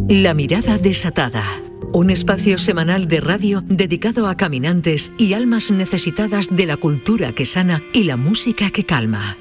La mirada desatada. Un espacio semanal de radio dedicado a caminantes y almas necesitadas de la cultura que sana y la música que calma.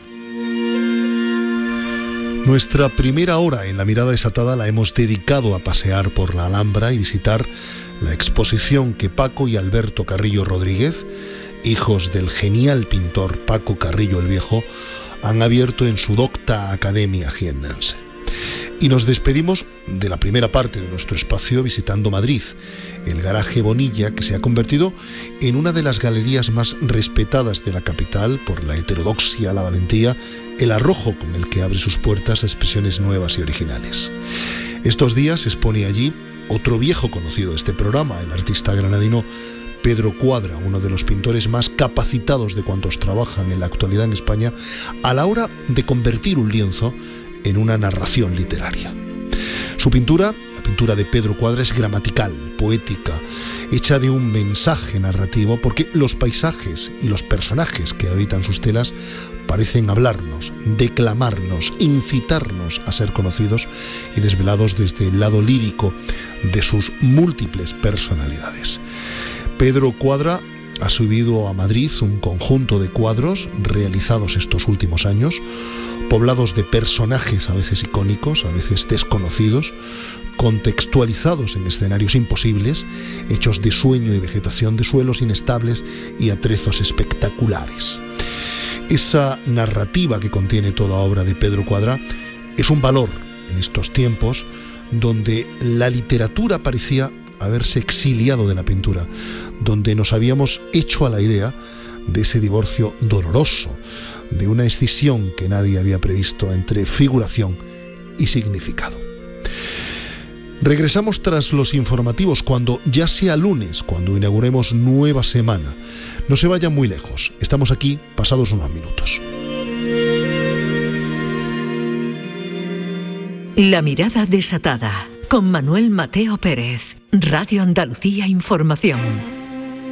Nuestra primera hora en La mirada desatada la hemos dedicado a pasear por la Alhambra y visitar la exposición que Paco y Alberto Carrillo Rodríguez, hijos del genial pintor Paco Carrillo el Viejo, han abierto en su docta Academia jiennense. Y nos despedimos de la primera parte de nuestro espacio visitando Madrid, el garaje Bonilla, que se ha convertido en una de las galerías más respetadas de la capital por la heterodoxia, la valentía, el arrojo con el que abre sus puertas a expresiones nuevas y originales. Estos días expone allí otro viejo conocido de este programa, el artista granadino Pedro Cuadra, uno de los pintores más capacitados de cuantos trabajan en la actualidad en España, a la hora de convertir un lienzo en una narración literaria. Su pintura, la pintura de Pedro Cuadra, es gramatical, poética, hecha de un mensaje narrativo, porque los paisajes y los personajes que habitan sus telas parecen hablarnos, declamarnos, incitarnos a ser conocidos y desvelados desde el lado lírico de sus múltiples personalidades. Pedro Cuadra ha subido a Madrid un conjunto de cuadros realizados estos últimos años, poblados de personajes a veces icónicos, a veces desconocidos, contextualizados en escenarios imposibles, hechos de sueño y vegetación, de suelos inestables y atrezos espectaculares. Esa narrativa que contiene toda obra de Pedro Cuadra es un valor en estos tiempos donde la literatura parecía haberse exiliado de la pintura, donde nos habíamos hecho a la idea de ese divorcio doloroso, de una escisión que nadie había previsto entre figuración y significado. Regresamos tras los informativos cuando ya sea lunes, cuando inauguremos nueva semana. No se vayan muy lejos, estamos aquí pasados unos minutos. La mirada desatada, con Manuel Mateo Pérez, Radio Andalucía Información.